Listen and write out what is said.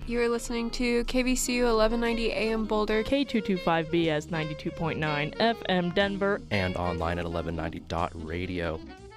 You're listening to KVCU 1190 AM Boulder, K225BS 92.9 FM Denver, and online at 1190.radio.